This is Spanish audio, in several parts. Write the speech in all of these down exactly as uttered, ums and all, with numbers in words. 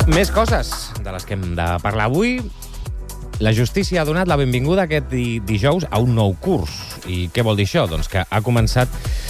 Més coses de les que hem de parlar avui. La justícia ha donat la benvinguda aquest di dijous a un nou curs. I què vol dir això? Doncs que ha començat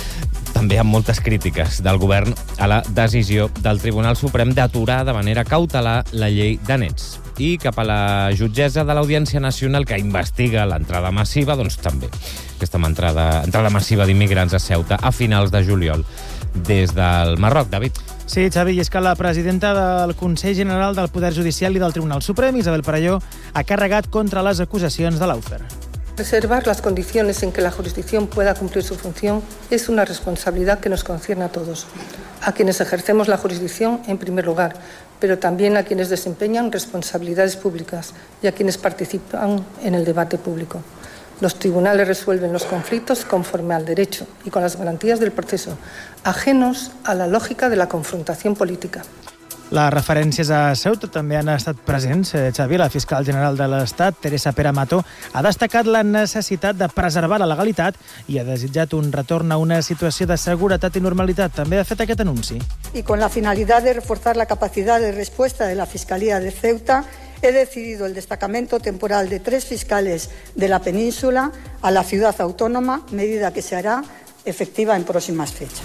també amb moltes crítiques del govern a la decisió del Tribunal Suprem d'aturar de manera cautelar la llei de nets. I cap a la jutgessa de l'Audiència Nacional que investiga l'entrada massiva, doncs també. Aquesta entrada, entrada massiva d'immigrants a Ceuta a finals de juliol des del Marroc. David. Sí, Xavi, i és que la presidenta del Consell General del Poder Judicial i del Tribunal Suprem, Isabel Parelló, ha carregat contra les acusacions de l'Aufer. Preservar las condiciones en que la jurisdicción pueda cumplir su función es una responsabilidad que nos concierne a todos, a quienes ejercemos la jurisdicción en primer lugar, pero también a quienes desempeñan responsabilidades públicas y a quienes participan en el debate público. Los tribunales resuelven los conflictos conforme al derecho y con las garantías del proceso, ajenos a la lògica de la confrontació política. Les referències a Ceuta també han estat presents. Xavi, la fiscal general de l'Estat, Teresa Pera Mato, ha destacat la necessitat de preservar la legalitat i ha desitjat un retorn a una situació de seguretat i normalitat. També ha fet aquest anunci. Y con la finalidad de reforzar la capacidad de respuesta de la Fiscalía de Ceuta, he decidido el destacamento temporal de tres fiscales de la península a la ciudad autónoma, medida que se hará efectiva en próximas fechas.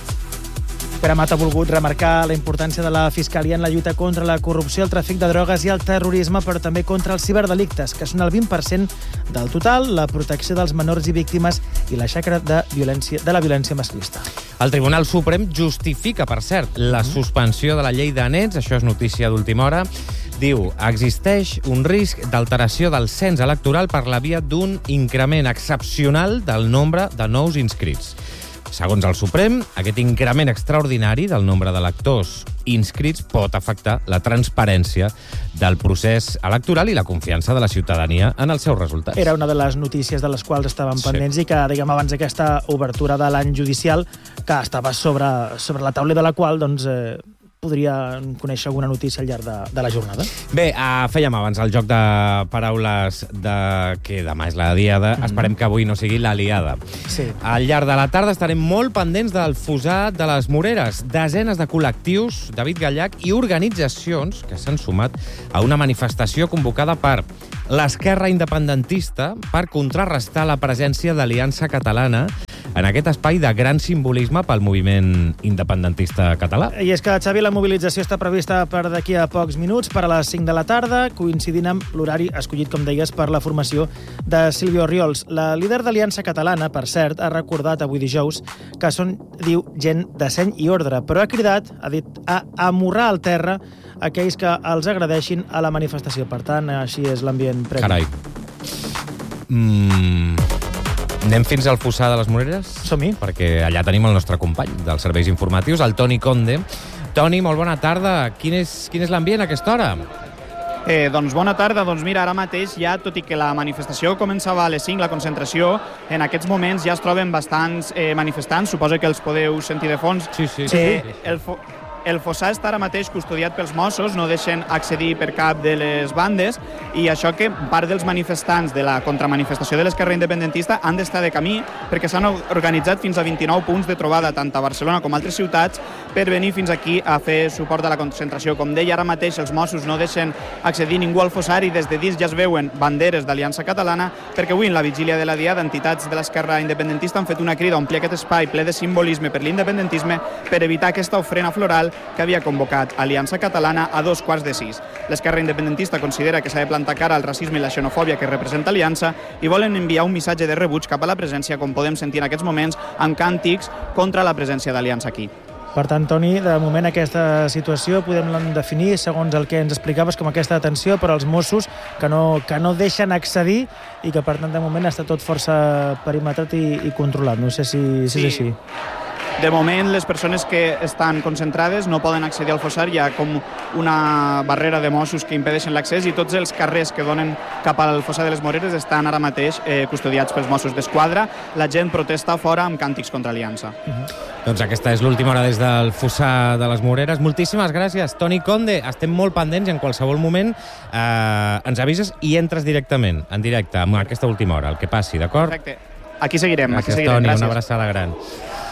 Pere Mato ha volgut remarcar la importància de la Fiscalia en la lluita contra la corrupció, el tràfic de drogues i el terrorisme, però també contra els ciberdelictes, que són el vint per cent del total, la protecció dels menors i víctimes i la xacra de, violència, de la violència masclista. El Tribunal Suprem justifica, per cert, la suspensió de la llei de nets, això és notícia d'última hora. Diu, existeix un risc d'alteració del cens electoral per la via d'un increment excepcional del nombre de nous inscrits. Segons el Suprem, aquest increment extraordinari del nombre d'electors inscrits pot afectar la transparència del procés electoral i la confiança de la ciutadania en els seus resultats. Era una de les notícies de les quals estàvem pendents sí. i que, diguem, abans d'aquesta obertura de l'any judicial, que estava sobre, sobre la taula de la qual, doncs, eh, podria conèixer alguna notícia al llarg de, de la jornada. Bé, uh, fèiem abans el joc de paraules de que demà és la diada. Mm-hmm. Esperem que avui no sigui l'aliada. Sí. Al llarg de la tarda estarem molt pendents del Fossat de les Moreres. Desenes de col·lectius, David Gallac, i organitzacions que s'han sumat a una manifestació convocada per l'esquerra independentista per contrarrestar la presència d'Aliança Catalana en aquest espai de gran simbolisme pel moviment independentista català. I és que, Xavi, la mobilització està prevista per d'aquí a pocs minuts, per a les cinc de la tarda, coincidint amb l'horari escollit, com deies, per la formació de Sílvia Orriols. La líder d'Aliança Catalana, per cert, ha recordat avui dijous que són, diu, gent de seny i ordre, però ha cridat, ha dit, a amorrar al terra aquells que els agradeixin a la manifestació. Per tant, així és l'ambient previ. Carai. Mm... Anem fins al Fossar de les Moreres? Som-hi. Perquè allà tenim el nostre company dels serveis informatius, el Toni Conde. Toni, molt bona tarda. Quin és, quin és l'ambient a aquesta hora? Eh, doncs bona tarda. Doncs mira, ara mateix ja, tot i que la manifestació començava a les cinc, la concentració, en aquests moments ja es troben bastants eh, manifestants. Suposo que els podeu sentir de fons. Sí, sí. Eh, el fo El Fossar està ara mateix custodiat pels Mossos, no deixen accedir per cap de les bandes, i això que part dels manifestants de la contramanifestació de l'esquerra independentista han d'estar de camí, perquè s'han organitzat fins a vint-i-nou punts de trobada, tant a Barcelona com a altres ciutats, per venir fins aquí a fer suport a la concentració. Com deia, ara mateix els Mossos no deixen accedir ningú al Fossar i des de dins ja es veuen banderes d'Aliança Catalana, perquè avui, en la vigília de la diada, entitats de l'esquerra independentista han fet una crida a omplir aquest espai ple de simbolisme per l'independentisme per evitar aquesta ofrena floral que havia convocat Aliança Catalana a dos quarts de sis. L'esquerra independentista considera que s'ha de plantar cara al racisme i la xenofòbia que representa Aliança i volen enviar un missatge de rebuig cap a la presència, com podem sentir en aquests moments, amb càntics contra la presència d'Aliança aquí. Per tant, Toni, de moment aquesta situació podem definir, segons el que ens explicaves, com aquesta atenció per als Mossos que no, que no deixen accedir i que, per tant, de moment està tot força perimetrat i, i controlat. No sé si, si sí. és així. De moment, les persones que estan concentrades no poden accedir al Fossar. Hi ha com una barrera de Mossos que impedeixen l'accés i tots els carrers que donen cap al Fossar de les Moreres estan ara mateix eh, custodiats pels Mossos d'Esquadra. La gent protesta fora amb càntics contra Aliança. Uh-huh. Doncs aquesta és l'última hora des del Fossar de les Moreres. Moltíssimes gràcies, Toni Conde. Estem molt pendents, en qualsevol moment eh, ens avises i entres directament, en directe, amb aquesta última hora, el que passi, d'acord? Perfecte. Aquí seguirem. Gràcies, aquí seguirem. Toni, gràcies. una abraçada gran.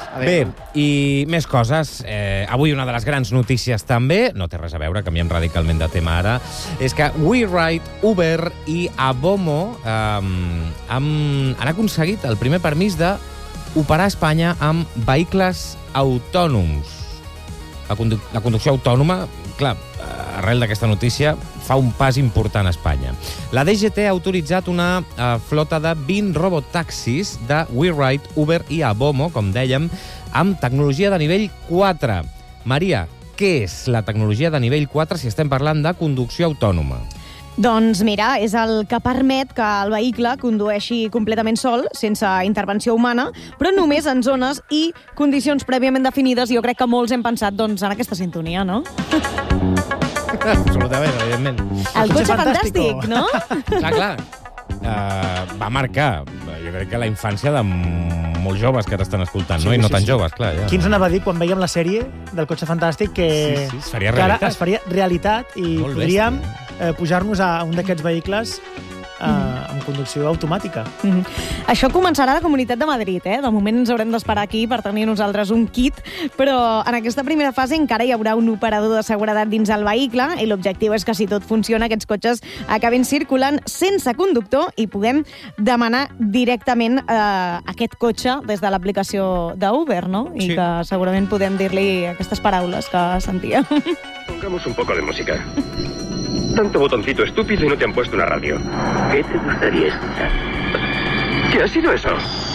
Adéu. Bé, i més coses. Eh, avui una de les grans notícies també, no té res a veure, canviem radicalment de tema ara, és que WeRide, Uber i Abomo eh, han, han aconseguit el primer permís d'operar a Espanya amb vehicles autònoms. La, condu la conducció autònoma, clar, arrel d'aquesta notícia, fa un pas important a Espanya. La D G T ha autoritzat una uh, flota de vint robotaxis de WeRide, Uber i Abomo, com dèiem, amb tecnologia de nivell quatre. Maria, què és la tecnologia de nivell quatre si estem parlant de conducció autònoma? Doncs mira, és el que permet que el vehicle condueixi completament sol, sense intervenció humana, però només en zones i condicions prèviament definides. Jo crec que molts hem pensat doncs, en aquesta sintonia, no? Absolutament, evidentment. El cotxe fantàstic, no? Clar, clar. Uh, va marcar, jo crec que la infància de molts joves que t'estan escoltant, sí, no? I no sí, tan sí. joves, clar. Ja. Qui ens anava a dir quan veiem la sèrie del cotxe fantàstic que, sí, sí, es faria que ara realitat. es faria realitat i Molt podríem bèstia. eh, pujar-nos a un d'aquests vehicles Uh, amb conducció automàtica. Mm-hmm. Això començarà a la Comunitat de Madrid, eh? De moment ens haurem d'esperar aquí per tenir nosaltres un kit, però en aquesta primera fase encara hi haurà un operador de seguretat dins el vehicle i l'objectiu és que si tot funciona aquests cotxes acabin circulant sense conductor i puguem demanar directament eh, aquest cotxe des de l'aplicació d'Uber, no? I sí. que segurament podem dir-li aquestes paraules que sentia. Pongamos un poco de música. Tanto botoncito estúpido y no te han puesto una radio. ¿Qué te gustaría escuchar? ¿Qué ha sido eso?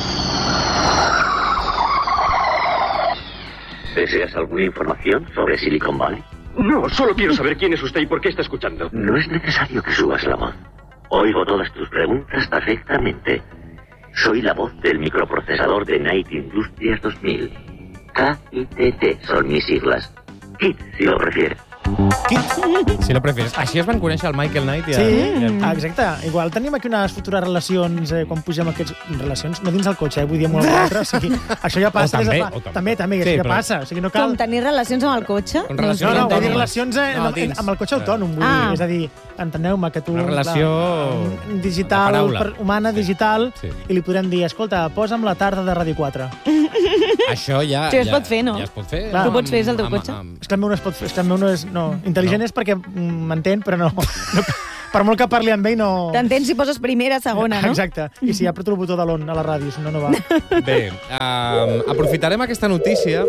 ¿Deseas alguna información sobre Silicon Valley? No, solo quiero saber quién es usted y por qué está escuchando. No es necesario que subas la voz. Oigo todas tus preguntas perfectamente. Soy la voz del microprocesador de Night Industries dos mil. K I T T son mis siglas. Kit, si lo prefieres. Kit, si lo prefieres. Així es van conèixer el Michael Knight i el... Sí, i el... exacte. Igual tenim aquí unes futures relacions, eh, quan pugem aquests... Relacions, no dins el cotxe, eh, vull dir amb un altre. O sigui, això ja passa. O també, des de fa... o també. també, també, Sí, això ja però- passa. O sigui, no cal... Com tenir relacions amb el cotxe? Con No, relacions no, vull dir autònomes. relacions eh, No, amb, dins. amb el cotxe autònom, vull Ah. dir. És a dir, enteneu-me que tu... Una relació clar, digital, de paraula. per, humana, Sí. digital, Sí. i li podrem dir, escolta, posa'm la tarda de Ràdio quatre. Això ja... Sí, es ja, pot fer, no? Ja es pot fer. Clar. Tu pots fer, és el teu amb- cotxe? amb- És que el meu no es pot fer, és que el meu no és... No, intel·ligent No. és perquè mm, m'entén, però no, no... Per molt que parli amb ell, no... T'entens si poses primera, segona, no? Exacte. I si apreto el botó de l'on a la ràdio, si no, no va. Bé, um, aprofitarem aquesta notícia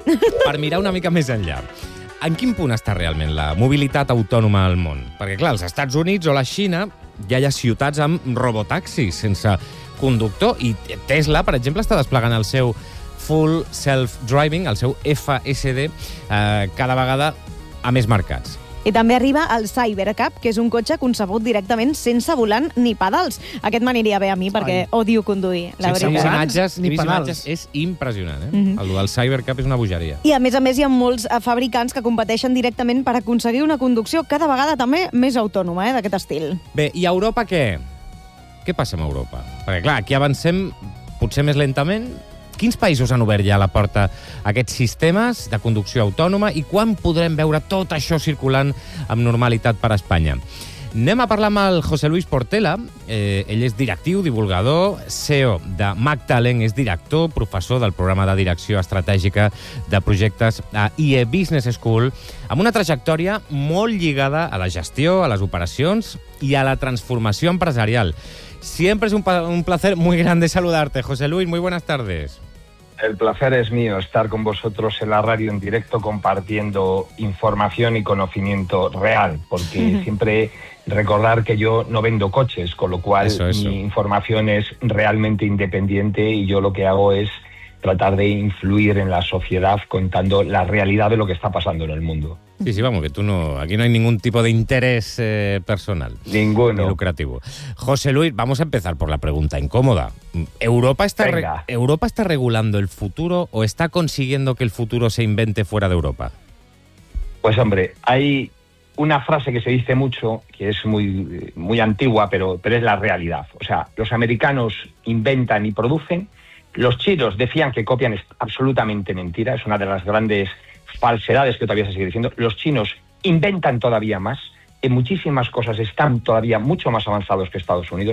per mirar una mica més enllà. En quin punt està realment la mobilitat autònoma al món? Perquè, clar, als Estats Units o la Xina ja hi ha ciutats amb robotaxis sense conductor i Tesla, per exemple, està desplegant el seu Full Self-Driving, el seu F S D, eh, cada vegada a més mercats. I també arriba el Cybercab, que és un cotxe concebut directament sense volant ni pedals. Aquest m'aniria bé a mi, perquè Ai. odio conduir, la Sense veritat. imatges, Ni he vist pedals. imatges, és impressionant, eh? Mhm. El del Cybercab és una bogeria. I a més a més hi ha molts eh, fabricants que competeixen directament per aconseguir una conducció cada vegada també més autònoma, eh, d'aquest estil. Bé, i a Europa què? Què passa amb Europa? Perquè, clar, aquí avancem potser més lentament. Quins països han obert ja la porta a aquests sistemes de conducció autònoma i quan podrem veure tot això circulant amb normalitat per a Espanya? Anem a parlar amb el José Luis Portela. Eh, ell és directiu, divulgador, C E O de Magtalent, és director, professor del programa de direcció estratègica de projectes a I E Business School, amb una trajectòria molt lligada a la gestió, a les operacions i a la transformació empresarial. Siempre es un, un placer muy grande saludarte, José Luis. Muy buenas tardes. El placer es mío estar con vosotros en la radio en directo compartiendo información y conocimiento real, porque siempre recordar que yo no vendo coches, con lo cual Eso, eso. mi información es realmente independiente y yo lo que hago es tratar de influir en la sociedad contando la realidad de lo que está pasando en el mundo. Sí, sí, vamos, que tú no... Aquí no hay ningún tipo de interés eh, personal. Ninguno. Ni lucrativo. José Luis, vamos a empezar por la pregunta incómoda. ¿Europa está, re- Venga. ¿Europa está regulando el futuro o está consiguiendo que el futuro se invente fuera de Europa? Pues hombre, hay una frase que se dice mucho, que es muy, muy antigua, pero, pero es la realidad. O sea, los americanos inventan y producen, los chinos decían que copian, es absolutamente mentira, es una de las grandes falsedades que todavía se sigue diciendo. Los chinos inventan todavía más, en muchísimas cosas están todavía mucho más avanzados que Estados Unidos.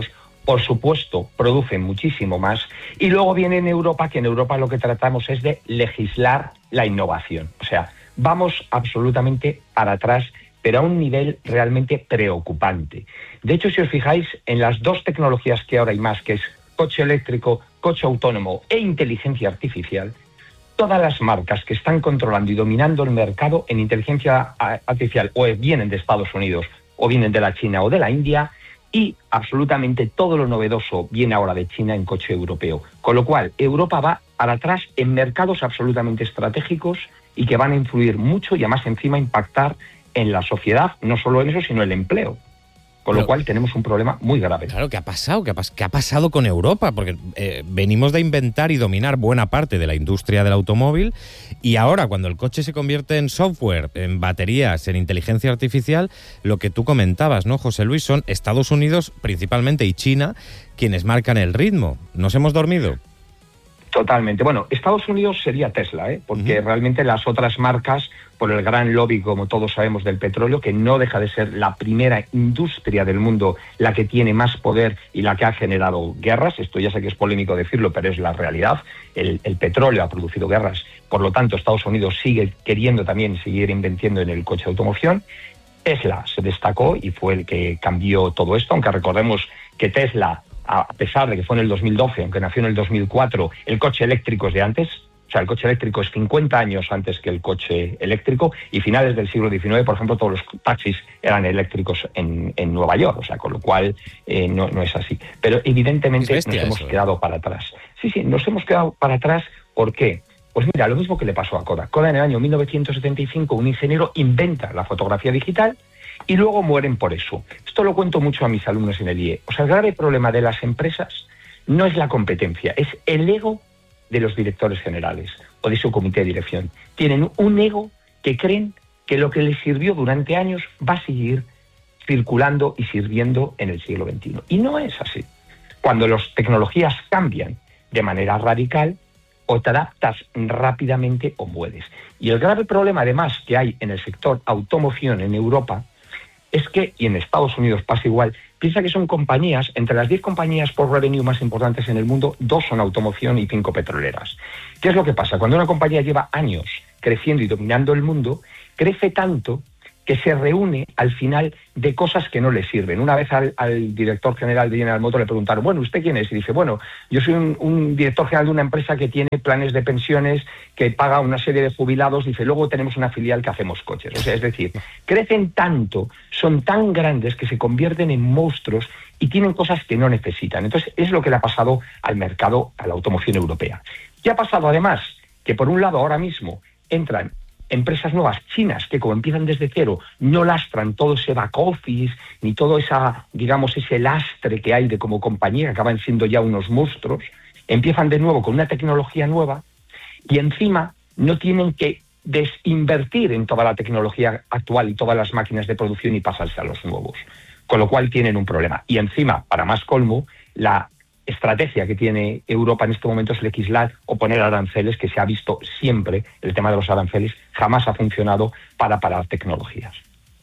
por supuesto, producen muchísimo más. Y luego viene en Europa, que en Europa lo que tratamos es de legislar la innovación. O sea, vamos absolutamente para atrás, pero a un nivel realmente preocupante. De hecho, si os fijáis, en las dos tecnologías que ahora hay más, que es coche eléctrico, coche autónomo e inteligencia artificial, todas las marcas que están controlando y dominando el mercado en inteligencia artificial o vienen de Estados Unidos, o vienen de la China o de la India, y absolutamente todo lo novedoso viene ahora de China en coche europeo. Con lo cual, Europa va para atrás en mercados absolutamente estratégicos y que van a influir mucho y además encima impactar en la sociedad, no solo en eso, sino en el empleo. Con lo Pero, cual tenemos un problema muy grave. Claro, ¿qué ha pasado? ¿Qué ha, pas- qué ha pasado con Europa? Porque eh, venimos de inventar y dominar buena parte de la industria del automóvil y ahora, cuando el coche se convierte en software, en baterías, en inteligencia artificial, lo que tú comentabas, ¿no, José Luis? Son Estados Unidos principalmente y China quienes marcan el ritmo. ¿Nos hemos dormido? Totalmente. Bueno, Estados Unidos sería Tesla, ¿eh? Porque uh-huh. realmente las otras marcas, por el gran lobby, como todos sabemos, del petróleo, que no deja de ser la primera industria del mundo, la que tiene más poder y la que ha generado guerras, esto ya sé que es polémico decirlo, pero es la realidad, el, el petróleo ha producido guerras, por lo tanto Estados Unidos sigue queriendo también seguir invirtiendo en el coche de automoción. Tesla se destacó y fue el que cambió todo esto, aunque recordemos que Tesla, a pesar de que fue en el dos mil doce, aunque nació en el dos mil cuatro, el coche eléctrico es de antes. O sea, el coche eléctrico es cincuenta años antes que el coche eléctrico, y finales del siglo diecinueve, por ejemplo, todos los taxis eran eléctricos en, en Nueva York, o sea, con lo cual eh, no, no es así. Pero evidentemente nos hemos eso, quedado ¿eh? para atrás. Sí, sí, nos hemos quedado para atrás. ¿Por qué? Pues mira, lo mismo que le pasó a Kodak. Kodak en el año mil novecientos setenta y cinco, un ingeniero inventa la fotografía digital y luego mueren por eso. Esto lo cuento mucho a mis alumnos en el I E. O sea, el grave problema de las empresas no es la competencia, es el ego de los directores generales o de su comité de dirección. Tienen un ego que creen que lo que les sirvió durante años va a seguir circulando y sirviendo en el siglo veintiuno. Y no es así. Cuando las tecnologías cambian de manera radical, o te adaptas rápidamente o mueres. Y el grave problema, además, que hay en el sector automoción en Europa es que, y en Estados Unidos pasa igual, piensa que son compañías, entre las diez compañías por revenue más importantes en el mundo, dos son automoción y cinco petroleras. ¿Qué es lo que pasa? Cuando una compañía lleva años creciendo y dominando el mundo, crece tanto que se reúne al final de cosas que no le sirven. Una vez al, al director general de General Motors le preguntaron, bueno, ¿usted quién es? Y dice, bueno, yo soy un, un director general de una empresa que tiene planes de pensiones, que paga una serie de jubilados, dice, luego tenemos una filial que hacemos coches. O sea, es decir, crecen tanto, son tan grandes que se convierten en monstruos y tienen cosas que no necesitan. Entonces, es lo que le ha pasado al mercado, a la automoción europea. ¿Qué ha pasado además? Que por un lado ahora mismo entran empresas nuevas chinas que, como empiezan desde cero, no lastran todo ese back office ni todo esa, digamos, ese lastre que hay de como compañía, que acaban siendo ya unos monstruos, empiezan de nuevo con una tecnología nueva y encima no tienen que desinvertir en toda la tecnología actual y todas las máquinas de producción y pasarse a los nuevos, con lo cual tienen un problema. Y encima, para más colmo, la estrategia que tiene Europa en este momento es legislar o poner aranceles, que se ha visto siempre, el tema de los aranceles jamás ha funcionado para parar tecnologías.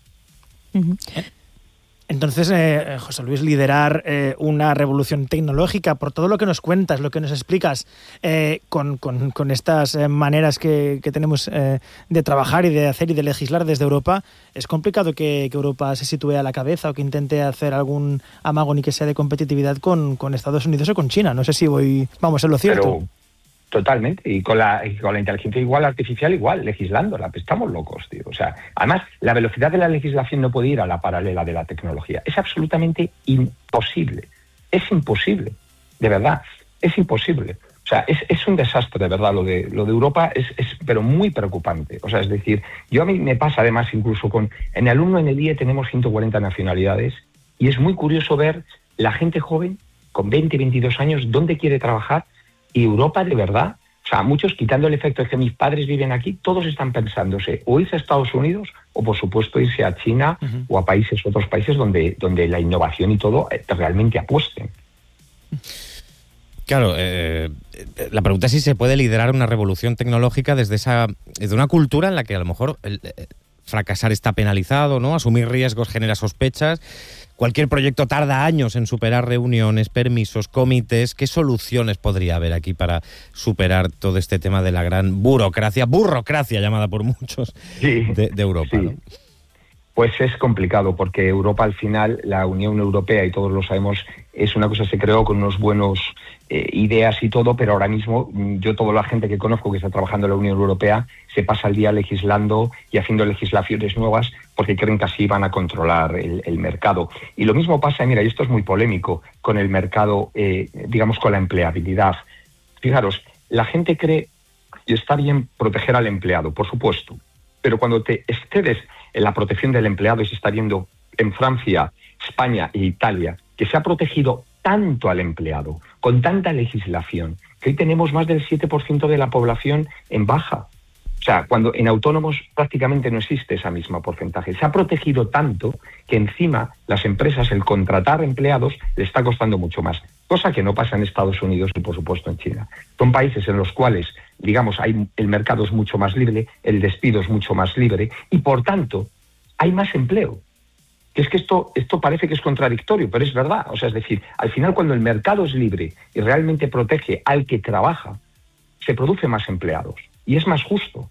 Uh-huh. Entonces, eh, José Luis, liderar eh, una revolución tecnológica, por todo lo que nos cuentas, lo que nos explicas, eh, con, con, con estas eh, maneras que, que tenemos eh, de trabajar y de hacer y de legislar desde Europa, es complicado que, que Europa se sitúe a la cabeza o que intente hacer algún amago ni que sea de competitividad con, con Estados Unidos o con China. No sé si voy, vamos, es lo cierto. Pero totalmente, y con la, y con la inteligencia igual artificial igual, legislándola, estamos locos, tío. O sea, además, la velocidad de la legislación no puede ir a la paralela de la tecnología. Es absolutamente imposible. Es imposible, de verdad, es imposible. O sea, es, es un desastre, de verdad, lo de, lo de Europa es, es, pero muy preocupante. O sea, es decir, yo a mí me pasa además incluso con, en el alumno en el I E tenemos ciento cuarenta nacionalidades y es muy curioso ver la gente joven con veinte, veintidós años, dónde quiere trabajar. Y Europa, de verdad, o sea, muchos, quitando el efecto de que mis padres viven aquí, todos están pensándose o irse a Estados Unidos o, por supuesto, irse a China uh-huh. o a países, otros países donde, donde la innovación y todo realmente apuesten. Claro, eh, la pregunta es si se puede liderar una revolución tecnológica desde esa, desde una cultura en la que a lo mejor el, fracasar está penalizado, ¿no? Asumir riesgos genera sospechas. Cualquier proyecto tarda años en superar reuniones, permisos, comités. ¿Qué soluciones podría haber aquí para superar todo este tema de la gran burocracia, burrocracia llamada por muchos, sí, de, de Europa? Sí. ¿No? Pues es complicado, porque Europa al final, la Unión Europea, y todos lo sabemos, es una cosa que se creó con unos buenos eh, ideas y todo, pero ahora mismo yo, toda la gente que conozco que está trabajando en la Unión Europea, se pasa el día legislando y haciendo legislaciones nuevas porque creen que así van a controlar el, el mercado. Y lo mismo pasa, mira, y esto es muy polémico, con el mercado, eh, digamos, con la empleabilidad. Fijaros, la gente cree que está bien proteger al empleado, por supuesto, pero cuando te excedes en la protección del empleado, y se está viendo en Francia, España e Italia, que se ha protegido tanto al empleado, con tanta legislación, que hoy tenemos más del siete por ciento de la población en baja. O sea, cuando en autónomos prácticamente no existe ese mismo porcentaje. Se ha protegido tanto que encima las empresas, el contratar empleados, le está costando mucho más. Cosa que no pasa en Estados Unidos y, por supuesto, en China. Son países en los cuales, digamos, hay, el mercado es mucho más libre, el despido es mucho más libre y, por tanto, hay más empleo. Que es que esto, esto parece que es contradictorio, pero es verdad. O sea, es decir, al final, cuando el mercado es libre y realmente protege al que trabaja, se produce más empleados y es más justo.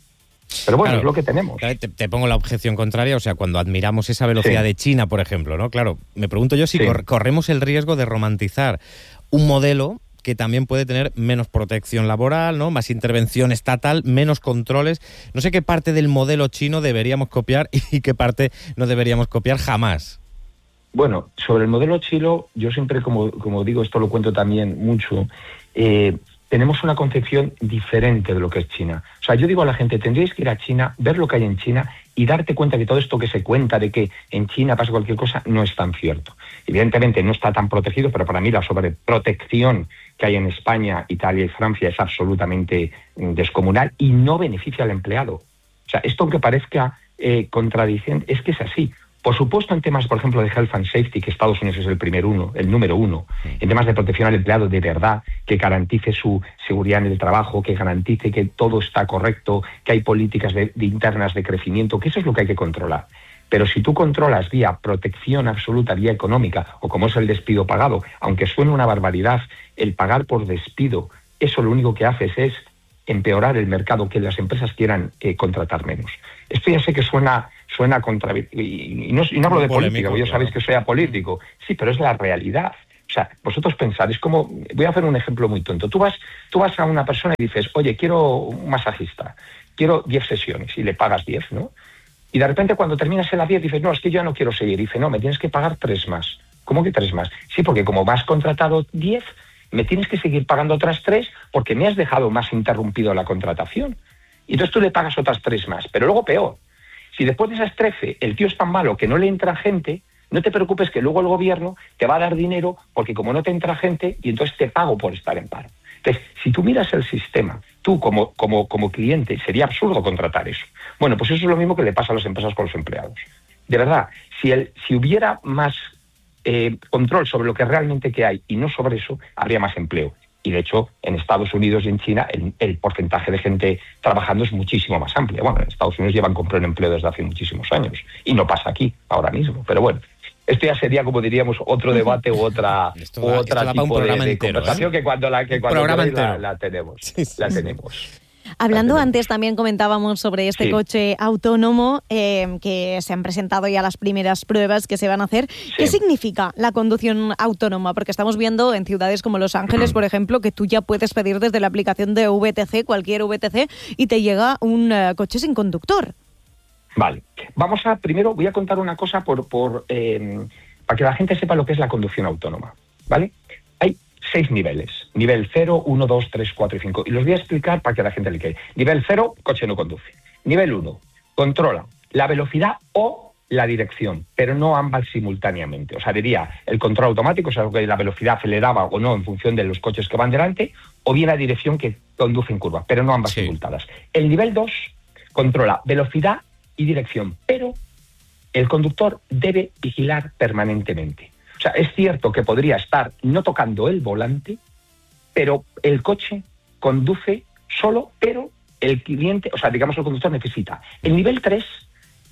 Pero bueno, claro, es lo que tenemos. Te, te pongo la objeción contraria, o sea, cuando admiramos esa velocidad sí. de China, por ejemplo, ¿no? Claro, me pregunto yo si sí. cor- corremos el riesgo de romantizar un modelo que también puede tener menos protección laboral, ¿no? Más intervención estatal, menos controles. No sé qué parte del modelo chino deberíamos copiar y qué parte no deberíamos copiar jamás. Bueno, sobre el modelo chino, yo siempre, como, como digo, esto lo cuento también mucho, eh, tenemos una concepción diferente de lo que es China. O sea, yo digo a la gente, tendríais que ir a China, ver lo que hay en China y darte cuenta que todo esto que se cuenta de que en China pasa cualquier cosa no es tan cierto. Evidentemente no está tan protegido, pero para mí la sobreprotección que hay en España, Italia y Francia es absolutamente descomunal y no beneficia al empleado. O sea, esto aunque parezca eh, contradicente, es que es así. Por supuesto, en temas, por ejemplo, de health and safety, que Estados Unidos es el primer uno, el número uno, en temas de protección al empleado de verdad, que garantice su seguridad en el trabajo, que garantice que todo está correcto, que hay políticas de, de internas de crecimiento, que eso es lo que hay que controlar. Pero si tú controlas vía protección absoluta, vía económica, o como es el despido pagado, aunque suene una barbaridad, el pagar por despido, eso lo único que haces es empeorar el mercado, que las empresas quieran eh, contratar menos. Esto ya sé que suena suena contra... Y, y, no, y no hablo de política, porque ya sabéis que soy apolítico. Sí, pero es la realidad. O sea, vosotros pensáis, como... Voy a hacer un ejemplo muy tonto. Tú vas, tú vas a una persona y dices, oye, quiero un masajista, quiero diez sesiones, y le pagas diez, ¿no? Y de repente cuando terminas en la diez dices, no, es que yo ya no quiero seguir. Y dice, no, me tienes que pagar tres más. ¿Cómo que tres más? Sí, porque como me has contratado diez, me tienes que seguir pagando otras tres porque me has dejado más interrumpido la contratación. Y entonces tú le pagas otras tres más. Pero luego peor. Si después de esas trece el tío es tan malo que no le entra gente, no te preocupes que luego el gobierno te va a dar dinero porque como no te entra gente, y entonces te pago por estar en paro. Entonces, si tú miras el sistema, tú como, como, como cliente, sería absurdo contratar eso. Bueno, pues eso es lo mismo que le pasa a las empresas con los empleados. De verdad, si, el, si hubiera más eh, control sobre lo que realmente que hay y no sobre eso, habría más empleo. Y de hecho, en Estados Unidos y en China, el, el porcentaje de gente trabajando es muchísimo más amplio. Bueno, en Estados Unidos llevan con pleno empleo desde hace muchísimos años. Y no pasa aquí, ahora mismo. Pero bueno, esto ya sería, como diríamos, otro debate u otra, esto u da, otra esto tipo de, de entero, conversación, ¿eh? que cuando la, que cuando la, la tenemos. Sí, sí, la tenemos. Sí. Hablando antes, también comentábamos sobre este sí. coche autónomo, eh, que se han presentado ya las primeras pruebas que se van a hacer. Sí. ¿Qué significa la conducción autónoma? Porque estamos viendo en ciudades como Los Ángeles, por ejemplo, que tú ya puedes pedir desde la aplicación de V T C, cualquier V T C, y te llega un uh, coche sin conductor. Vale. Vamos a, primero voy a contar una cosa por, por eh, para que la gente sepa lo que es la conducción autónoma, ¿vale? Hay seis niveles. Nivel cero, uno, dos, tres, cuatro y cinco. Y los voy a explicar para que la gente le quede. Nivel cero, coche no conduce. Nivel uno, controla la velocidad o la dirección, pero no ambas simultáneamente. O sea, diría el control automático, o sea, que la velocidad aceleraba o no en función de los coches que van delante, o bien la dirección que conduce en curva, pero no ambas sí. simultáneas. El nivel dos controla velocidad y dirección, pero el conductor debe vigilar permanentemente. O sea, es cierto que podría estar no tocando el volante, pero el coche conduce solo, pero el cliente, o sea, digamos, el conductor necesita. El nivel tres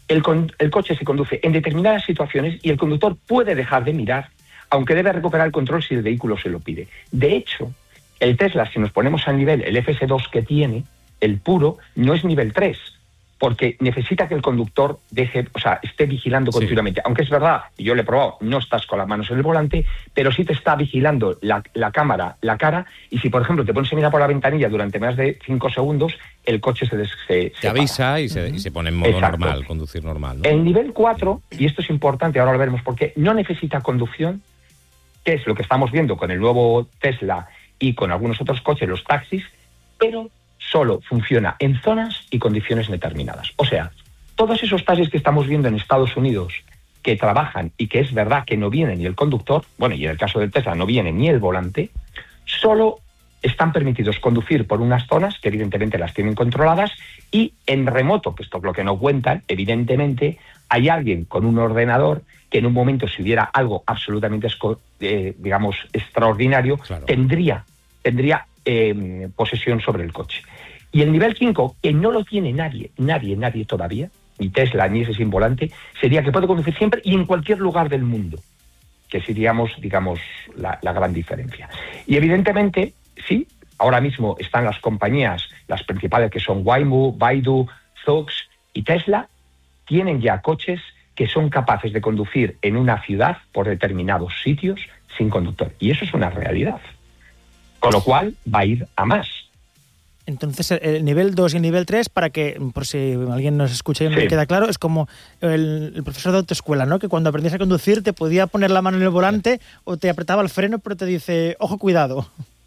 el, con, el coche se conduce en determinadas situaciones y el conductor puede dejar de mirar, aunque debe recuperar el control si el vehículo se lo pide. De hecho, el Tesla, si nos ponemos al nivel, el F S dos que tiene, el puro, no es nivel tres, porque necesita que el conductor deje, o sea, esté vigilando continuamente. Sí. Aunque es verdad, y yo lo he probado, no estás con las manos en el volante, pero sí te está vigilando la, la cámara, la cara, y si, por ejemplo, te pones a mirar por la ventanilla durante más de cinco segundos, el coche se, des, se Te avisa y se, y se pone en modo Exacto. normal, conducir normal, ¿no? El nivel cuatro, y esto es importante, ahora lo veremos porque no necesita conducción, que es lo que estamos viendo con el nuevo Tesla y con algunos otros coches, los taxis, pero solo funciona en zonas y condiciones determinadas. O sea, todos esos taxis que estamos viendo en Estados Unidos que trabajan y que es verdad que no viene ni el conductor, bueno, y en el caso del Tesla no viene ni el volante, solo están permitidos conducir por unas zonas que evidentemente las tienen controladas y en remoto, que esto es lo que no cuentan, evidentemente hay alguien con un ordenador que en un momento, si hubiera algo absolutamente, eh, digamos, extraordinario, claro. tendría, tendría eh, posesión sobre el coche. Y el nivel cinco, que no lo tiene nadie, nadie, nadie todavía, ni Tesla, ni ese sin volante, sería que puede conducir siempre y en cualquier lugar del mundo, que seríamos, digamos, la, la gran diferencia. Y evidentemente, sí, ahora mismo están las compañías, las principales que son Waymo, Baidu, Zoox y Tesla, tienen ya coches que son capaces de conducir en una ciudad por determinados sitios sin conductor. Y eso es una realidad. Con lo cual va a ir a más. Entonces, el nivel dos y el nivel tres, para que, por si alguien nos escucha y no sí. le queda claro, es como el, el profesor de autoescuela, ¿no? Que cuando aprendías a conducir te podía poner la mano en el volante o te apretaba el freno, pero te dice, ojo, cuidado.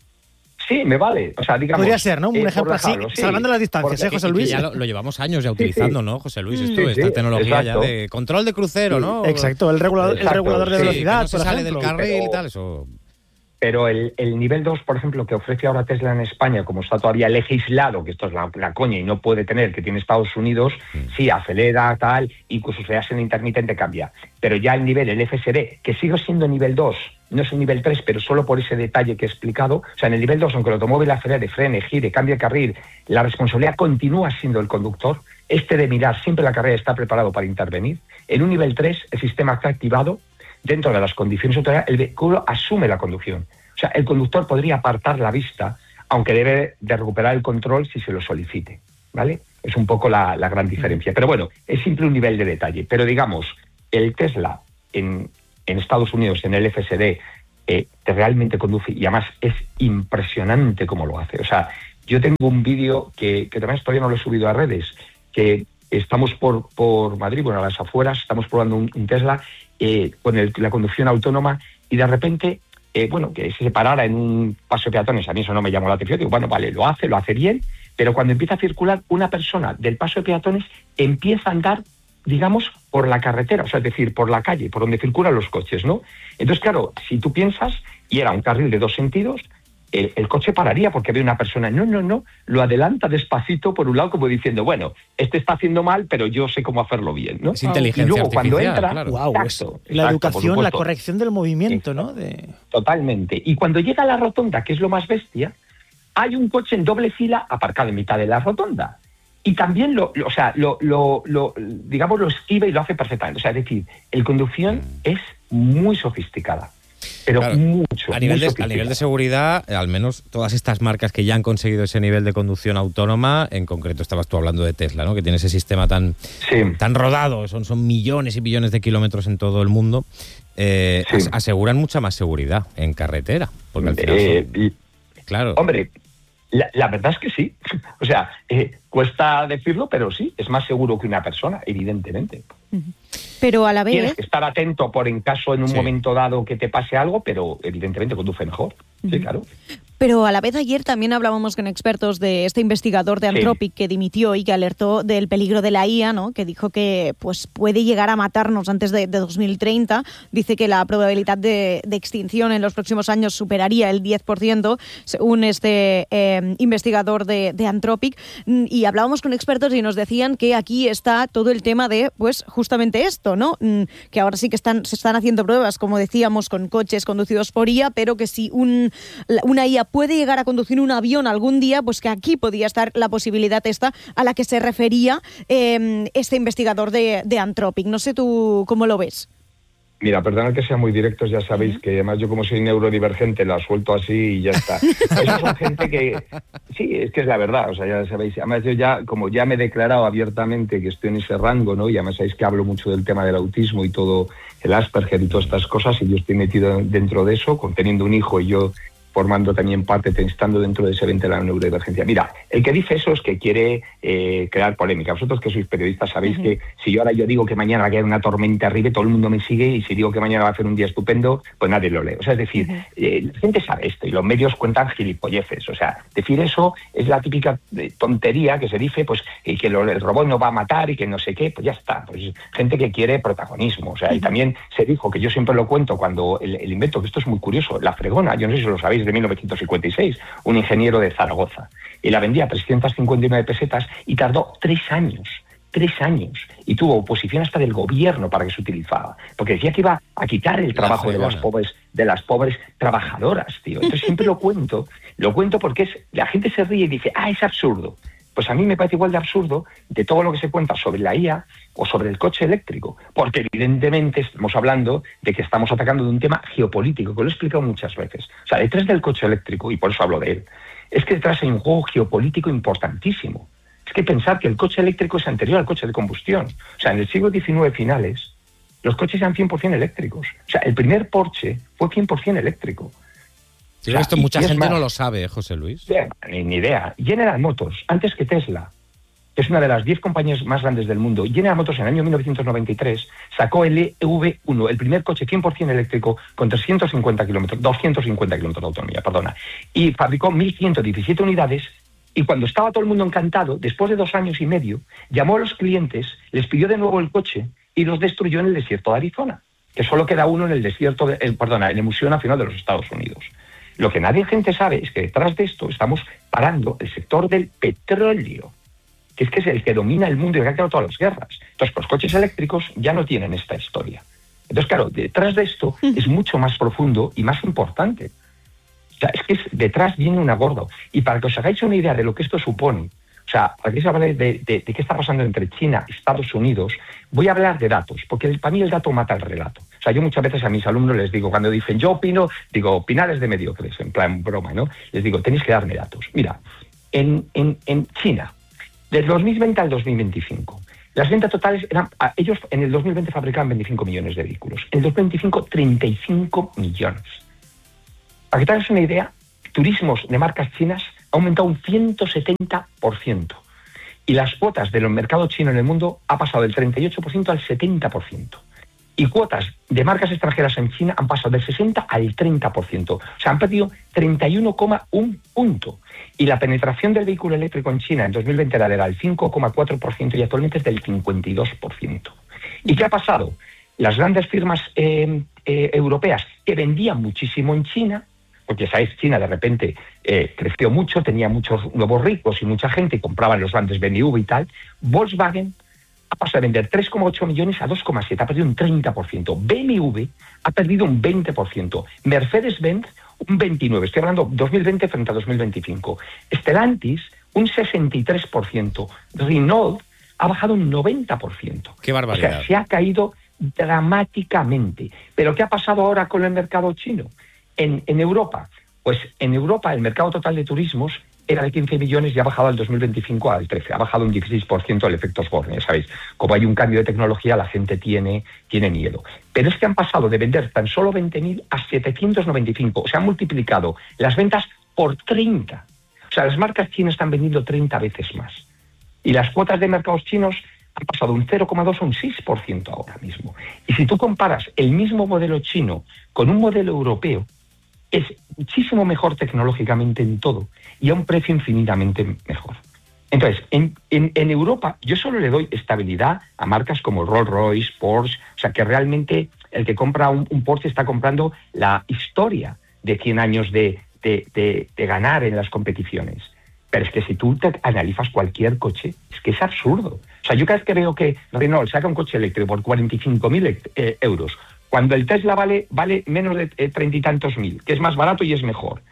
Sí, me vale. O sea, digamos, podría ser, ¿no? Un eh, ejemplo así, sí. salvando las distancias, Porque, ¿eh, José Luis? Ya lo, lo llevamos años ya utilizando, sí, sí. ¿no, José Luis? Esto, sí, esta sí, tecnología exacto. ya de control de crucero, sí. ¿no? Exacto, el regulador, exacto. El regulador de sí, velocidad, que no se por sale ejemplo. del carril pero, y tal, eso... Pero el, el nivel dos, por ejemplo, que ofrece ahora Tesla en España, como está todavía legislado, que esto es la, la coña y no puede tener, que tiene Estados Unidos, mm. sí, acelera, tal, incluso se hace en intermitente, cambia. Pero ya el nivel, el F S D, que sigue siendo nivel dos, no es un nivel tres, pero solo por ese detalle que he explicado, o sea, en el nivel dos, aunque el automóvil acelere, frene, gire, cambie de carril, la responsabilidad continúa siendo el conductor, este de mirar siempre la carrera está preparado para intervenir. En un nivel tres, el sistema está activado, dentro de las condiciones autorizadas, el vehículo asume la conducción. O sea, el conductor podría apartar la vista, aunque debe de recuperar el control si se lo solicite, ¿vale? Es un poco la, la gran diferencia. Pero bueno, es simple un nivel de detalle. Pero digamos, el Tesla en, en Estados Unidos, en el F S D, eh, realmente conduce y además es impresionante cómo lo hace. O sea, yo tengo un vídeo que, que además todavía no lo he subido a redes, que estamos por, por Madrid, bueno, a las afueras, estamos probando un, un Tesla eh, con el, la conducción autónoma y de repente... Eh, bueno, que se parara en un paso de peatones, a mí eso no me llamó la atención, digo, bueno, vale, lo hace, lo hace bien, pero cuando empieza a circular, una persona del paso de peatones empieza a andar, digamos, por la carretera, o sea, es decir, por la calle, por donde circulan los coches, ¿no? Entonces, claro, si tú piensas, y era un carril de dos sentidos, el, el coche pararía porque ve una persona, no, no, no, lo adelanta despacito por un lado como diciendo, bueno, este está haciendo mal, pero yo sé cómo hacerlo bien, ¿no? Es inteligencia y luego artificial, cuando entra, claro. Wow, exacto, es la exacto, educación, la corrección del movimiento, exacto. ¿no? De... Totalmente. Y cuando llega a la rotonda, que es lo más bestia, hay un coche en doble fila aparcado en mitad de la rotonda. Y también lo, lo o sea, lo, lo, lo, digamos, lo esquiva y lo hace perfectamente. O sea, es decir, el conducción mm. es muy sofisticada. Pero claro, mucho, a nivel, muy de, a nivel de seguridad, al menos todas estas marcas que ya han conseguido ese nivel de conducción autónoma, en concreto estabas tú hablando de Tesla, ¿no? Que tiene ese sistema tan, sí. tan rodado, son, son millones y millones de kilómetros en todo el mundo, eh, sí. as, aseguran mucha más seguridad en carretera. Porque al final eh, son, y, claro. Hombre, la, la verdad es que sí. O sea, eh, cuesta decirlo, pero sí, es más seguro que una persona, evidentemente. Pero a la vez... Tienes que estar atento por en caso en un sí. momento dado que te pase algo, pero evidentemente conduce mejor. Uh-huh. Sí, claro. Pero a la vez ayer también hablábamos con expertos de este investigador de Anthropic sí. que dimitió y que alertó del peligro de la I A, ¿no? Que dijo que pues puede llegar a matarnos antes de, de dos mil treinta. Dice que la probabilidad de, de extinción en los próximos años superaría el diez por ciento, según este eh, investigador de, de Anthropic. Y hablábamos con expertos y nos decían que aquí está todo el tema de, pues, justamente esto, ¿no? Que ahora sí que están, se están haciendo pruebas, como decíamos, con coches conducidos por I A, pero que si un, una I A puede llegar a conducir un avión algún día, pues que aquí podía estar la posibilidad esta a la que se refería eh, este investigador de, de Anthropic. No sé tú cómo lo ves. Mira, perdonad que sea muy directos, ya sabéis que además yo como soy neurodivergente la suelto así y ya está. Esos son gente que... Sí, es que es la verdad, o sea, ya sabéis. Además yo ya, como ya me he declarado abiertamente que estoy en ese rango, ¿no? Y además sabéis que hablo mucho del tema del autismo y todo, el Asperger y todas estas cosas, y yo estoy metido dentro de eso, teniendo un hijo y yo formando también parte, estando dentro de ese evento de la neurodivergencia. Mira, el que dice eso es que quiere eh, crear polémica. Vosotros que sois periodistas sabéis uh-huh. que si yo ahora yo digo que mañana va a caer una tormenta arriba, todo el mundo me sigue, y si digo que mañana va a hacer un día estupendo, pues nadie lo lee. O sea, es decir, uh-huh. eh, la gente sabe esto y los medios cuentan gilipolleces. O sea, decir eso es la típica tontería que se dice, pues eh, que lo, el robot no va a matar y que no sé qué, pues ya está. Pues gente que quiere protagonismo. O sea, uh-huh. y también se dijo, que yo siempre lo cuento cuando el, el invento, que esto es muy curioso, la fregona, yo no sé si lo sabéis, de mil novecientos cincuenta y seis, un ingeniero de Zaragoza, y la vendía a trescientas cincuenta y nueve pesetas y tardó tres años, tres años, y tuvo oposición hasta del gobierno para que se utilizara, porque decía que iba a quitar el trabajo de las pobres, de las pobres trabajadoras, tío. Entonces siempre lo cuento, lo cuento porque es, la gente se ríe y dice, ah, es absurdo. Pues a mí me parece igual de absurdo de todo lo que se cuenta sobre la I A o sobre el coche eléctrico, porque evidentemente estamos hablando de que estamos atacando de un tema geopolítico, que lo he explicado muchas veces. O sea, detrás del coche eléctrico, y por eso hablo de él, es que detrás hay un juego geopolítico importantísimo. Es que pensar que el coche eléctrico es anterior al coche de combustión. O sea, en el siglo diecinueve finales, los coches eran cien por ciento eléctricos. O sea, el primer Porsche fue cien por ciento eléctrico. Sí, o sea, esto mucha gente más, no lo sabe, ¿eh, José Luis? Ni, ni idea. General Motors, antes que Tesla, que es una de las diez compañías más grandes del mundo, General Motors en el año mil novecientos noventa y tres sacó el E V uno, el primer coche cien por ciento eléctrico con trescientos cincuenta kilómetros, doscientos cincuenta kilómetros de autonomía, perdona, y fabricó mil ciento diecisiete unidades, y cuando estaba todo el mundo encantado, después de dos años y medio, llamó a los clientes, les pidió de nuevo el coche y los destruyó en el desierto de Arizona, que solo queda uno en el desierto, de, eh, perdona, en el Museo Nacional de los Estados Unidos. Lo que nadie gente sabe es que detrás de esto estamos parando el sector del petróleo, que es que es el que domina el mundo y que ha creado todas las guerras. Entonces, los coches eléctricos ya no tienen esta historia. Entonces, claro, detrás de esto es mucho más profundo y más importante. O sea, es que es, detrás viene una gorda. Y para que os hagáis una idea de lo que esto supone, o sea, para que os hable de, de, de qué está pasando entre China y Estados Unidos, voy a hablar de datos, porque el, para mí el dato mata el relato. O sea, yo muchas veces a mis alumnos les digo, cuando dicen yo opino, digo, opinar es de mediocres, en plan broma, ¿no? Les digo, tenéis que darme datos. Mira, en, en, en China, del dos mil veinte al dos mil veinticinco, las ventas totales eran, ellos en el dos mil veinte fabricaban veinticinco millones de vehículos, en el dos mil veinticinco treinta y cinco millones. Para que te hagas una idea, turismos de marcas chinas ha aumentado un ciento setenta por ciento y las cuotas del mercado chino en el mundo ha pasado del treinta y ocho por ciento al setenta por ciento. Y cuotas de marcas extranjeras en China han pasado del sesenta al treinta por ciento. O sea, han perdido treinta y uno coma uno punto. Y la penetración del vehículo eléctrico en China en dos mil veinte era el cinco coma cuatro por ciento y actualmente es del cincuenta y dos por ciento. ¿Y qué ha pasado? Las grandes firmas eh, eh, europeas que vendían muchísimo en China, porque sabéis, China de repente eh, creció mucho, tenía muchos nuevos ricos y mucha gente, y compraban los grandes B M W y tal. Volkswagen ha pasado de vender tres coma ocho millones a dos coma siete, ha perdido un treinta por ciento. B M W ha perdido un veinte por ciento. Mercedes-Benz un veintinueve por ciento. Estoy hablando dos mil veinte frente a dos mil veinticinco. Stellantis un sesenta y tres por ciento. Renault ha bajado un noventa por ciento. ¡Qué barbaridad! O sea, se ha caído dramáticamente. ¿Pero qué ha pasado ahora con el mercado chino? En, en Europa, pues en Europa el mercado total de turismos era de quince millones y ha bajado al dos mil veinticinco al trece, ha bajado un dieciséis por ciento el efecto Osborne, ¿sabéis? Como hay un cambio de tecnología, la gente tiene, tiene miedo. Pero es que han pasado de vender tan solo veinte mil a setecientos noventa y cinco, o sea, han multiplicado las ventas por treinta. O sea, las marcas chinas están vendiendo treinta veces más. Y las cuotas de mercados chinos han pasado un cero coma dos a un seis por ciento ahora mismo. Y si tú comparas el mismo modelo chino con un modelo europeo, es muchísimo mejor tecnológicamente en todo y a un precio infinitamente mejor. Entonces, en, en, en Europa yo solo le doy estabilidad a marcas como Rolls-Royce, Porsche, o sea que realmente el que compra un, un Porsche está comprando la historia de cien años de, de, de, de ganar en las competiciones. Pero es que si tú te analizas cualquier coche, es que es absurdo. O sea, yo cada vez que veo que Renault saca un coche eléctrico por cuarenta y cinco mil eh, euros, cuando el Tesla vale, vale menos de treinta y tantos mil, que es más barato y es mejor.